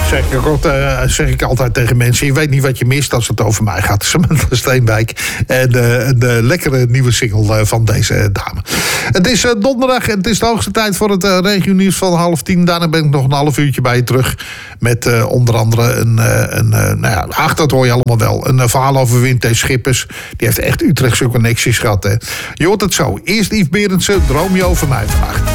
zeg ik altijd tegen mensen. Je weet niet wat je mist als het over mij gaat. Samantha Steenwijk. En de lekkere nieuwe single van deze dame. Het is donderdag en het is de hoogste tijd voor het regionieuws van 9:30. Daarna ben ik nog een half uurtje bij je terug. Met onder andere dat hoor je allemaal wel. Een verhaal over Wim T. Schippers. Die heeft echt Utrechtse connecties gehad. Hè. Je hoort het zo. Eerst Yves Berendsen, Droom je over mij vandaag.